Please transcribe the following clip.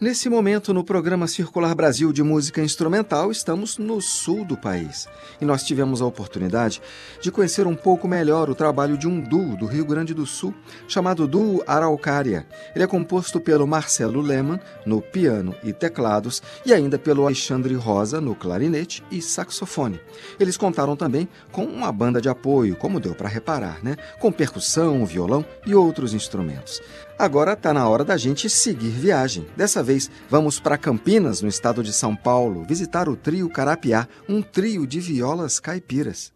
Nesse momento, no programa Circular Brasil de Música Instrumental, estamos no sul do país. E nós tivemos a oportunidade de conhecer um pouco melhor o trabalho de um duo do Rio Grande do Sul, chamado Duo Araucária. Ele é composto pelo Marcelo Lehmann, no piano e teclados, e ainda pelo Alexandre Rosa, no clarinete e saxofone. Eles contaram também com uma banda de apoio, como deu para reparar, né? Com percussão, violão e outros instrumentos. Agora está na hora da gente seguir viagem. Dessa vez, vamos para Campinas, no estado de São Paulo, visitar o trio Carapiá, um trio de violas caipiras.